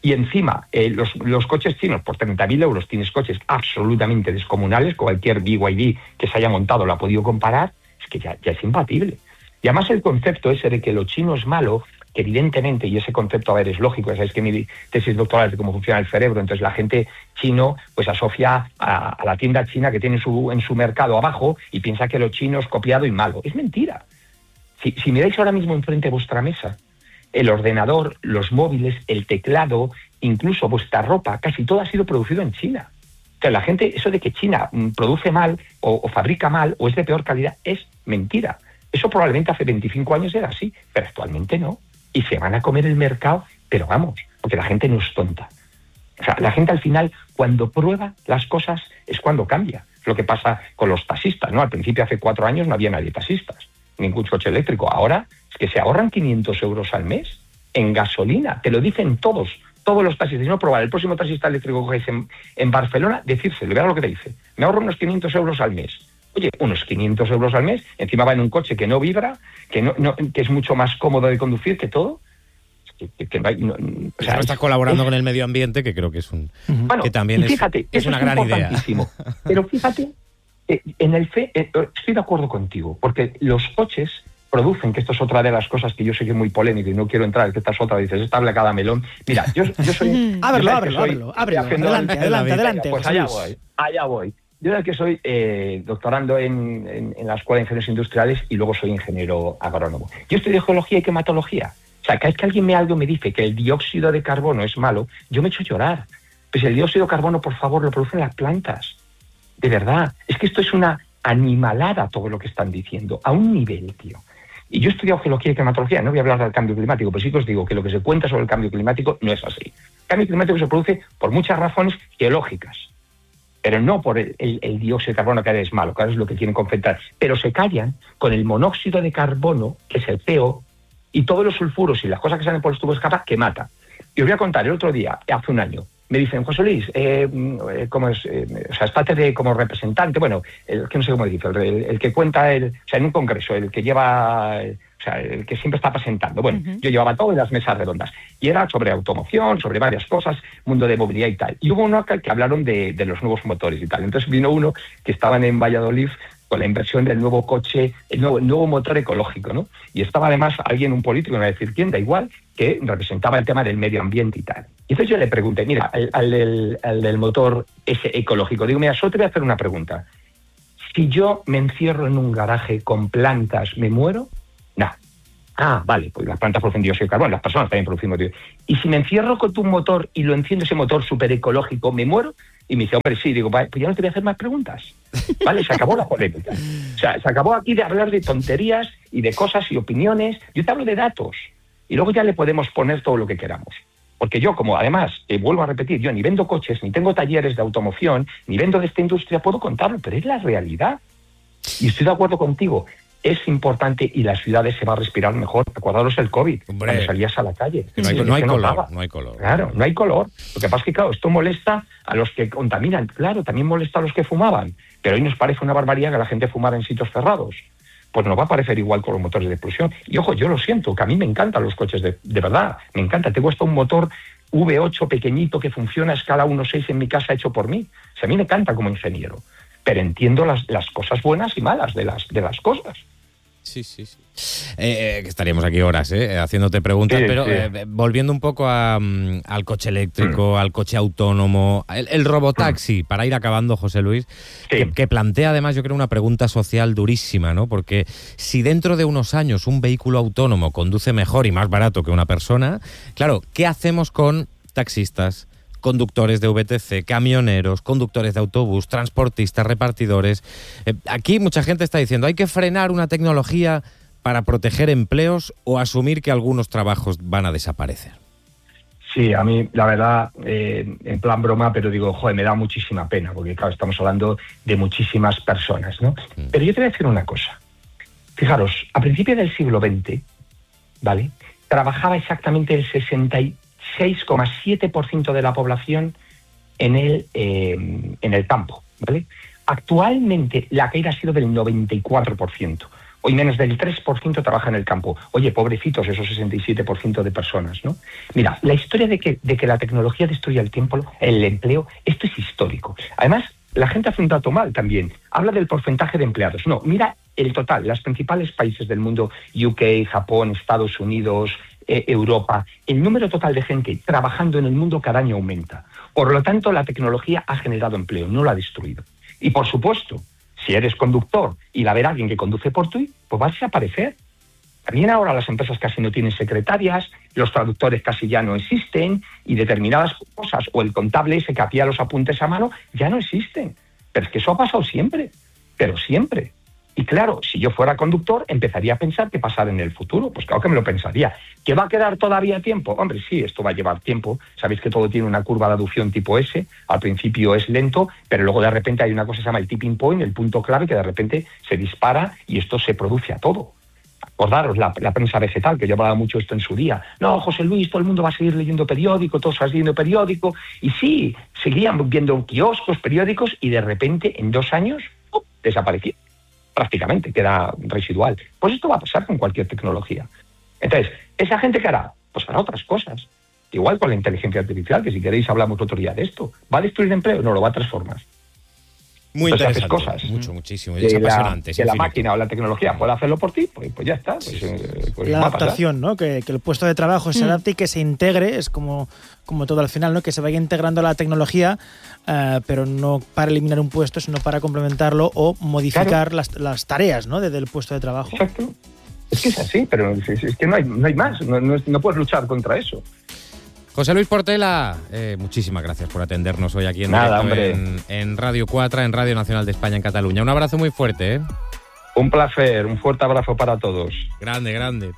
Y encima, eh, los, los coches chinos, por treinta mil euros tienes coches absolutamente descomunales, cualquier B Y D que se haya montado lo ha podido comparar, es que ya, ya es imbatible. Y además el concepto ese de que lo chino es malo, que evidentemente, y ese concepto, a ver, es lógico, ya sabéis que mi tesis doctoral es de cómo funciona el cerebro, entonces la gente chino pues asocia a, a la tienda china que tiene en su, en su mercado abajo y piensa que lo chino es copiado y malo. Es mentira. Si, si miráis ahora mismo enfrente de vuestra mesa, el ordenador, los móviles, el teclado, incluso vuestra ropa, casi todo ha sido producido en China. O sea, la gente, eso de que China produce mal o, o fabrica mal o es de peor calidad, es mentira. Eso probablemente hace veinticinco años era así, pero actualmente no. Y se van a comer el mercado, pero vamos, porque la gente no es tonta. O sea, la gente al final, cuando prueba las cosas, es cuando cambia. Es lo que pasa con los taxistas, ¿no? Al principio, hace cuatro años, no había nadie taxistas, ningún coche eléctrico. Ahora es que se ahorran quinientos euros al mes en gasolina. Te lo dicen todos, todos los taxistas. Si no, probar el próximo taxista eléctrico que coges en, en Barcelona, decírselo, verá lo que te dice. Me ahorro unos quinientos euros al mes. Oye, unos quinientos euros al mes, encima va en un coche que no vibra, que no, no que es mucho más cómodo de conducir que todo. Que, que, que no hay, no, o sea, no está es, colaborando es, con el medio ambiente, que creo que es un bueno, que también es, fíjate, es una es gran idea. Pero fíjate, eh, en el fe, eh, estoy de acuerdo contigo, porque los coches producen, que esto es otra de las cosas que yo sé que es muy polémico y no quiero entrar, que esta es otra, dices, esta habla cada melón. Mira, yo, yo soy... ábrelo, yo ábrelo, soy, ábrelo, ábrelo, adelante, adelante, adelante. Pues allá voy, allá voy. Yo era que soy eh, doctorando en, en, en la Escuela de Ingenieros Industriales y luego soy ingeniero agrónomo. Yo estudio geología y climatología. O sea, cada vez que alguien me algo me dice que el dióxido de carbono es malo, yo me echo a llorar. Pues el dióxido de carbono, por favor, lo producen las plantas. De verdad. Es que esto es una animalada todo lo que están diciendo, a un nivel, tío. Y yo he estudiado geología y climatología, no voy a hablar del cambio climático, pero sí que os digo que lo que se cuenta sobre el cambio climático no es así. El cambio climático se produce por muchas razones geológicas, pero no por el, el, el dióxido de carbono, que es malo, que es lo que quieren confrontar. Pero se callan con el monóxido de carbono, que es el C O, y todos los sulfuros y las cosas que salen por los tubos de escape, que mata. Y os voy a contar, el otro día, hace un año, me dicen, José Luis, eh, ¿cómo es? Eh, o sea, estate de, como representante, bueno, el que no sé cómo decir, el, el que cuenta, el, o sea, en un congreso, el que lleva... El, o sea, el que siempre está presentando. Bueno, uh-huh. Yo llevaba todo en las mesas redondas. Y era sobre automoción, sobre varias cosas, mundo de movilidad y tal. Y hubo uno que, que hablaron de, de los nuevos motores y tal. Entonces vino uno que estaban en Valladolid con la inversión del nuevo coche, el nuevo, el nuevo motor ecológico, ¿no? Y estaba además alguien, un político, no voy a decir quién, da igual, que representaba el tema del medio ambiente y tal. Y entonces yo le pregunté, mira, al, al, del, al del motor ese ecológico, digo, mira, solo te voy a hacer una pregunta. Si yo me encierro en un garaje con plantas, ¿me muero? No. Ah, vale, pues las plantas producen dióxido de carbono, las personas también producimos dióxido. Y si me encierro con tu motor y lo enciendo ese motor súper ecológico, ¿me muero? Y me dice, hombre, sí. Digo, vale, pues ya no te voy a hacer más preguntas. Vale, se acabó la polémica. O sea, se acabó aquí de hablar de tonterías y de cosas y opiniones. Yo te hablo de datos. Y luego ya le podemos poner todo lo que queramos. Porque yo, como además, eh, vuelvo a repetir, yo ni vendo coches, ni tengo talleres de automoción, ni vendo de esta industria, puedo contarlo, pero es la realidad. Y estoy de acuerdo contigo. Es importante y las ciudades se va a respirar mejor. Acordaros el COVID, Hombre, cuando salías a la calle. No hay, sí, no hay que color, notaba. no hay color. Claro, no hay color. Lo que pasa es que, claro, esto molesta a los que contaminan. Claro, también molesta a los que fumaban. Pero hoy nos parece una barbaridad que la gente fumara en sitios cerrados. Pues nos va a parecer igual con los motores de explosión. Y ojo, yo lo siento, que a mí me encantan los coches de, de verdad. Me encanta. Tengo hasta un motor V ocho pequeñito que funciona a escala uno punto seis en mi casa hecho por mí. O sea, a mí me encanta como ingeniero. Pero entiendo las, las cosas buenas y malas de las, de las cosas. Sí, sí, sí. Eh, que estaríamos aquí horas, ¿eh? Haciéndote preguntas, sí, pero sí. Eh, volviendo un poco a, um, al coche eléctrico, mm. al coche autónomo, el, el robotaxi, mm. para ir acabando, José Luis, sí. que, que plantea además, yo creo, una pregunta social durísima, ¿no? Porque si dentro de unos años un vehículo autónomo conduce mejor y más barato que una persona, claro, ¿qué hacemos con taxistas, conductores de V T C, camioneros, conductores de autobús, transportistas, repartidores? Eh, aquí mucha gente está diciendo, hay que frenar una tecnología para proteger empleos o asumir que algunos trabajos van a desaparecer. Sí, a mí, la verdad, eh, en plan broma, pero digo, joder, me da muchísima pena, porque claro, estamos hablando de muchísimas personas, ¿no? Mm. Pero yo te voy a decir una cosa. Fijaros, a principios del siglo veinte, ¿vale?, trabajaba exactamente el sesenta y seis coma siete por ciento de la población en el, eh, en el campo, ¿vale? Actualmente la caída ha sido del noventa y cuatro por ciento. Hoy menos del tres por ciento trabaja en el campo. Oye, pobrecitos esos sesenta y siete por ciento de personas, ¿no? Mira, la historia de que, de que la tecnología destruye el tiempo, el empleo, esto es histórico. Además, la gente hace un dato mal también. Habla del porcentaje de empleados. No, mira el total. Los principales países del mundo, U K, Japón, Estados Unidos, eh, Europa, el número total de gente trabajando en el mundo cada año aumenta. Por lo tanto, la tecnología ha generado empleo, no lo ha destruido. Y por supuesto, si eres conductor y la verá alguien que conduce por ti, pues vas a desaparecer. También ahora las empresas casi no tienen secretarias, los traductores casi ya no existen y determinadas cosas, o el contable ese que hacía los apuntes a mano, ya no existen. Pero es que eso ha pasado siempre, pero siempre. Y claro, si yo fuera conductor, empezaría a pensar qué pasará en el futuro. Pues claro que me lo pensaría. ¿Que va a quedar todavía tiempo? Hombre, sí, esto va a llevar tiempo. Sabéis que todo tiene una curva de aducción tipo S. Al principio es lento, pero luego de repente hay una cosa que se llama el tipping point, el punto clave, que de repente se dispara y esto se produce a todo. Acordaros, la, la prensa vegetal, que yo hablaba mucho esto en su día. No, José Luis, todo el mundo va a seguir leyendo periódico, todos van leyendo periódico. Y sí, seguían viendo kioscos, periódicos, y de repente, en dos años, ¡pum!, desapareció. Prácticamente, queda residual. Pues esto va a pasar con cualquier tecnología. Entonces, ¿esa gente qué hará? Pues hará otras cosas. Igual con la inteligencia artificial, que si queréis hablamos otro día de esto. ¿Va a destruir empleo? No, lo va a transformar. Muy Entonces, interesante. haces cosas. Mucho, muchísimo. Que Es la, apasionante. Es que la infinito. máquina o la tecnología pueda hacerlo por ti, pues, pues ya está. Pues, eh, pues La va a pasar. adaptación, ¿no? Que, que el puesto de trabajo se adapte y que se integre, es como, como todo al final, ¿no? Que se vaya integrando la tecnología, uh, pero no para eliminar un puesto, sino para complementarlo o modificar Claro. las, las tareas, ¿no? Desde el puesto de trabajo. Exacto. Es que es así, pero es, es que no hay, no hay más. No, no, no puedes luchar contra eso. José Luis Portela, eh, muchísimas gracias por atendernos hoy aquí en, Nada, directo hombre. en, en Radio cuatro, en Radio Nacional de España, en Cataluña. Un abrazo muy fuerte, ¿eh? Un placer, un fuerte abrazo para todos. Grande, grande.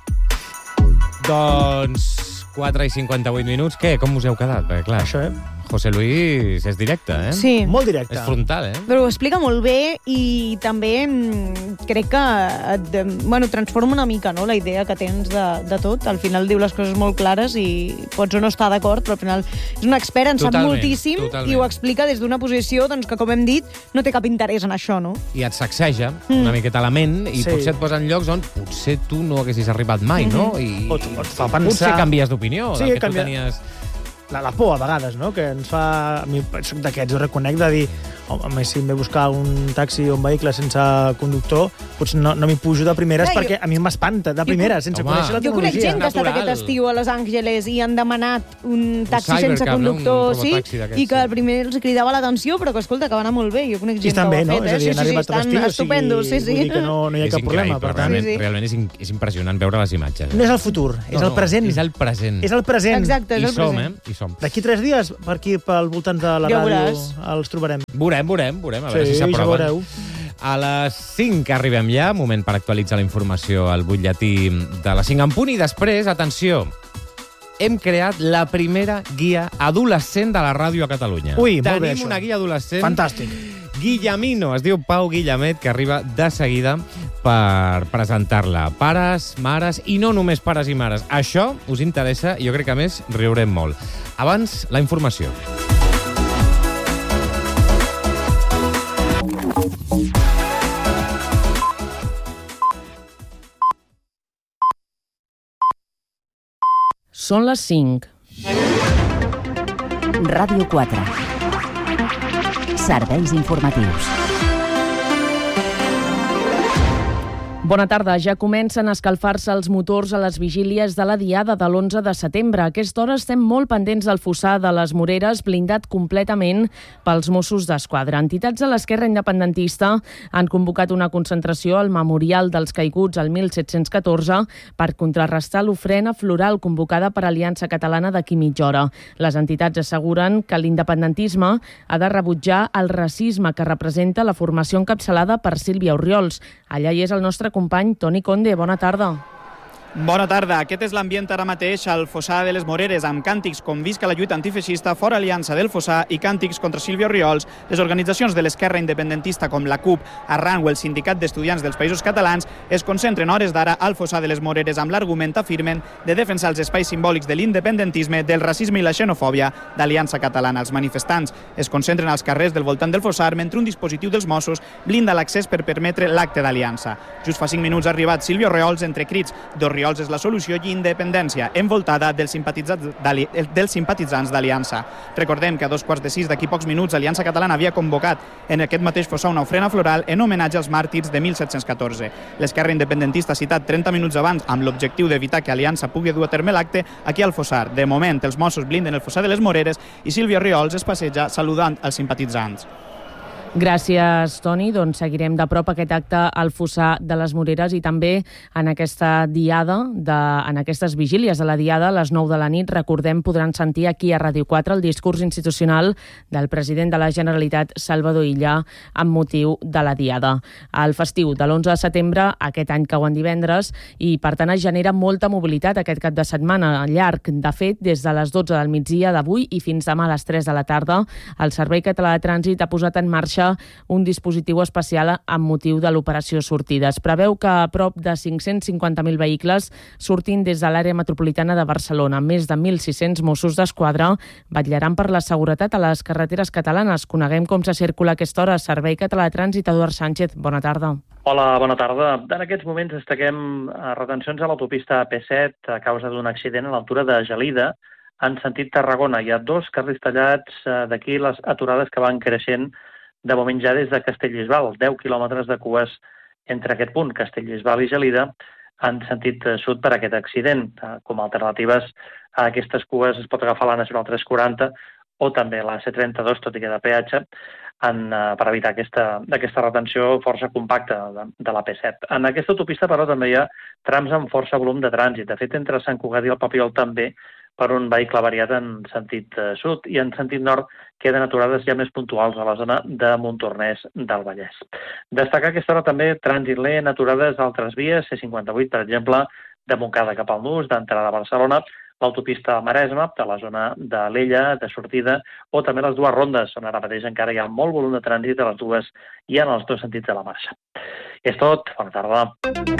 Doncs quatre i cinquanta-vuit minuts. Què? Com us heu quedat? Perquè, clar, Això, eh? José Luis és directe, eh? Sí. Molt directe. És frontal, eh? Però ho explica molt bé i també mm, crec que et, bueno, transforma una mica, no?, la idea que tens de, de tot. Al final diu les coses molt clares i pots o no estar d'acord, però al final és un expert, en sap Totalment, moltíssim totalment. i ho explica des d'una posició doncs, que, com hem dit, no té cap interès en això, no? I et sacseja mm. una miqueta la ment i Sí. potser et posa en llocs on potser tu no haguessis arribat mai, Mhm. no? I, O et- o et fa potser pensar- canvies d'opinió Sí, del que canvia- tu tenies... La, la por, a vegades, no? Que ens fa... A mi soc d'aquests, ho reconec, de dir home, si em ve buscar un taxi o un vehicle sense conductor, potser no, no m'hi pujo de primeres Clar, perquè jo- a mi m'espanta, de primeres, sense Home. conèixer la Jo conec tecnologia. gent que ha estat Natural. aquest estiu a Los Angeles i han demanat un taxi cybercab, sense no? Un conductor, sí, robotaxi d'aquests, i que sí. al primer els cridava l'atenció, però que, escolta, que va anar molt bé. Jo conec I gent estan que bé, ho no? ha fet, És a eh? dir, Sí, han sí, sí, arribat a estan l'estiu, o sigui, estupendos, sí, sí. vull dir que no, no hi ha és cap problema, increïble, per tant... realment, Sí, sí. realment és, in- és impressionant veure les imatges. No és el futur, és No, el no, present. És el present. És el present. Exacte, és I el som, present. eh? I som. D'aquí tres dies, per aquí, pel voltant de la Ja ràdio, veuràs. els trobarem. Veurem, veurem, veurem, a veure Sí, si ja s'aproven. veureu. A les cinc arribem ja, moment per actualitzar la informació al butlletí de les cinc en punt, i després, atenció, hem creat la primera guia adolescent de la ràdio a Catalunya. Ui, molt Tenim bé, això. una guia adolescent. Fantàstic. Guillemino, es diu Pau Guillemet, que arriba de seguida per presentar-la. Pares, mares, i no només pares i mares. Això us interessa i jo crec que, a més, riurem molt. Abans, la informació. Són les cinc. Ràdio quatre. Serveis informatius. Bona tarda. Ja comencen a escalfar-se els motors a les vigílies de la diada de l'onze de setembre. A aquesta hora estem molt pendents del fossar de les Moreres, blindat completament pels Mossos d'Esquadra. Entitats de l'esquerra independentista han convocat una concentració al Memorial dels Caiguts al mil set-cents catorze per contrarrestar l'ofrena floral convocada per Aliança Catalana d'aquí mitja hora. Les entitats asseguren que l'independentisme ha de rebutjar el racisme que representa la formació encapçalada per Sílvia Orriols. Allà hi és el nostre company Toni Conde. Bona tarda. Bona tarda. Aquest és l'ambient ara mateix al Fossar de les Moreres, amb càntics com Visca la lluita antifeixista, Fora Aliança del Fossar i càntics contra Silvio Riols. Les organitzacions de l'esquerra independentista com la CUP, Arran o el Sindicat d'Estudiants dels Països Catalans es concentren hores d'ara al Fossar de les Moreres amb l'argument, afirmen, de defensar els espais simbòlics de l'independentisme, del racisme i la xenofòbia d'Aliança Catalana. Els manifestants es concentren als carrers del voltant del Fossar mentre un dispositiu dels Mossos blinda l'accés per permetre l'acte d'Aliança. Just fa cinc minuts ha arribat Silvio Riols entre crits d'Orriols és la solució i independència, envoltada dels simpatitzants d'Aliança. Recordem que a dos quarts de sis d'aquí pocs minuts Aliança Catalana havia convocat en aquest mateix Fossar una ofrena floral en homenatge als màrtirs de mil set-cents catorze. L'esquerra independentista ha citat trenta minuts abans amb l'objectiu d'evitar que Aliança pugui dur a terme l'acte aquí al Fossar. De moment, els Mossos blinden el Fossar de les Moreres i Silvio Riols es passeja saludant els simpatitzants. Gràcies, Toni. Doncs seguirem de prop aquest acte al Fossar de les Moreres i també en aquesta diada, de, en aquestes vigílies de la diada, a les nou de la nit, recordem, podran sentir aquí a Ràdio quatre el discurs institucional del president de la Generalitat, Salvador Illa, amb motiu de la diada. El festiu de l'onze de setembre, aquest any cau en divendres, i per tant es genera molta mobilitat aquest cap de setmana llarg. De fet, des de les dotze del migdia d'avui i fins demà a les tres de la tarda, el Servei Català de Trànsit ha posat en marxa un dispositiu especial amb motiu de l'operació Sortides. Preveu que a prop de cinc-cents cinquanta mil vehicles surtin des de l'àrea metropolitana de Barcelona. Més de mil sis-cents Mossos d'Esquadra vetllaran per la seguretat a les carreteres catalanes. Coneguem com se circula a aquesta hora. Servei Català de Trànsit, Eduard Sánchez, bona tarda. Hola, bona tarda. En aquests moments destaquem retencions a l'autopista A P set a causa d'un accident a l'altura de Gelida, en sentit Tarragona. Hi ha dos carrils tallats, d'aquí les aturades que van creixent de moment ja des de Castellbisbal, deu quilòmetres de cues entre aquest punt, Castellbisbal i Gelida, en sentit sud per aquest accident. Com a alternatives a aquestes cues es pot agafar la Nacional tres quaranta o també la C trenta-dos, tot i que de peatge, en, per evitar aquesta, aquesta retenció força compacta de, de la P set. En aquesta autopista, però, també hi ha trams amb força volum de trànsit. De fet, entre Sant Cugat i el Papiol també, per un vehicle variat en sentit sud, i en sentit nord queden aturades ja més puntuals a la zona de Montornès del Vallès. Destacar aquesta hora també trànsit lent, aturades d'altres vies, C cinquanta-vuit, per exemple, de Montcada cap al Nus, d'entrada a Barcelona, l'autopista Maresme, de la zona de l'Ella, de sortida, o també les dues rondes, on ara mateix encara hi ha molt volum de trànsit a les dues i en els dos sentits de la marxa. És tot, bona tarda.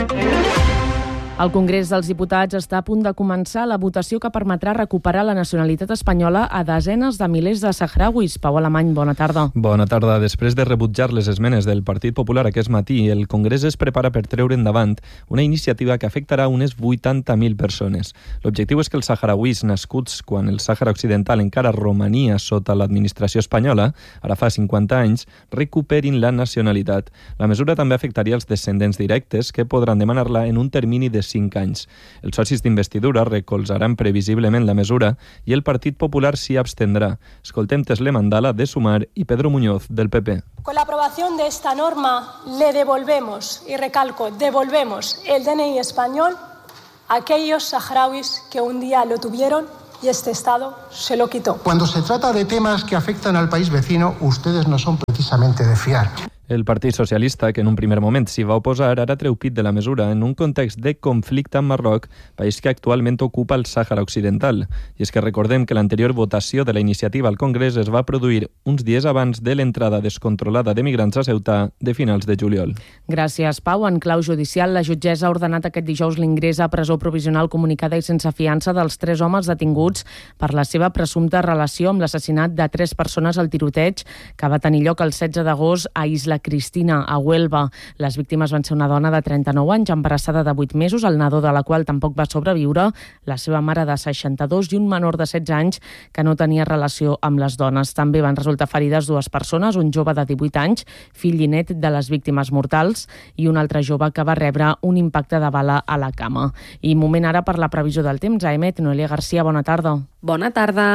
El Congrés dels Diputats està a punt de començar la votació que permetrà recuperar la nacionalitat espanyola a desenes de milers de sahrauis. Pau Alemany, bona tarda. Bona tarda. Després de rebutjar les esmenes del Partit Popular aquest matí, el Congrés es prepara per treure endavant una iniciativa que afectarà unes vuitanta mil persones. L'objectiu és que els sahrauis nascuts quan el Sàhara Occidental encara romania sota l'administració espanyola, ara fa cinquanta anys, recuperin la nacionalitat. La mesura també afectaria els descendents directes, que podran demanar-la en un termini de cinc anys. Els socis d'investidura recolzaran previsiblement la mesura i el Partit Popular s'hi abstendrà. Escoltem Tesle Mandala, de Sumar, i Pedro Muñoz, del P P. Con la aprobación de esta norma le devolvemos, y recalco, devolvemos el D N I español a aquellos saharauis que un día lo tuvieron y este Estado se lo quitó. Cuando se trata de temas que afectan al país vecino, ustedes no son precisamente de fiar. El Partit Socialista, que en un primer moment s'hi va oposar, ara treu pit de la mesura en un context de conflicte amb Marroc, país que actualment ocupa el Sàhara Occidental. I és que recordem que l'anterior votació de la iniciativa al Congrés es va produir uns dies abans de l'entrada descontrolada de migrants a Ceuta de finals de juliol. Gràcies, Pau. En clau judicial, la jutgessa ha ordenat aquest dijous l'ingrés a presó provisional comunicada i sense fiança dels tres homes detinguts per la seva presumpta relació amb l'assassinat de tres persones al tiroteig que va tenir lloc el setze d'agost a Isla Cristina, a Huelva. Les víctimes van ser una dona de trenta-nou anys, embarassada de vuit mesos, el nadó de la qual tampoc va sobreviure, la seva mare de seixanta-dos i un menor de setze anys que no tenia relació amb les dones. També van resultar ferides dues persones, un jove de divuit anys, fill i net de les víctimes mortals, i un altre jove que va rebre un impacte de bala a la cama. I moment ara per la previsió del temps. A Emet, Noelia Garcia, bona tarda. Bona tarda.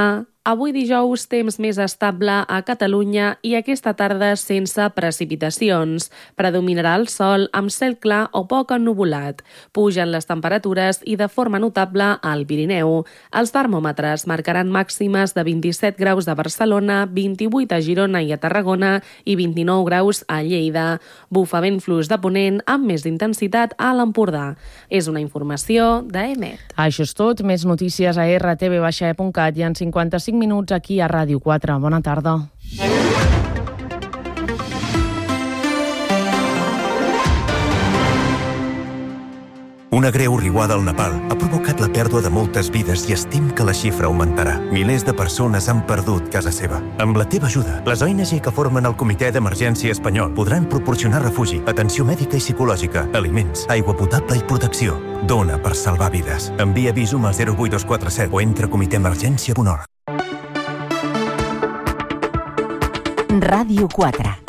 Avui dijous, temps més estable a Catalunya i aquesta tarda sense precipitacions. Predominarà el sol amb cel clar o poc ennuvolat. Pugen les temperatures i de forma notable al Pirineu. Els termòmetres marcaran màximes de vint-i-set graus a Barcelona, vint-i-vuit a Girona i a Tarragona i vint-i-nou graus a Lleida. Bufa vent fluix de ponent amb més intensitat a l'Empordà. És una informació d'E M E T. Això és tot. Més notícies a erre te ve baixa e punt cat i en cinquanta-cinc minuts aquí a Ràdio quatre. Bona tarda. Una greu riuada al Nepal ha provocat la pèrdua de moltes vides i estim que la xifra augmentarà. Milers de persones han perdut casa seva. Amb la teva ajuda, les O N G que formen el Comitè d'Emergència Espanyol podran proporcionar refugi, atenció mèdica i psicològica, aliments, aigua potable i protecció. Dona per salvar vides. Envia Visum al zero vuit dos quatre set o entra a comitè emergència punt org. Ràdio quatre.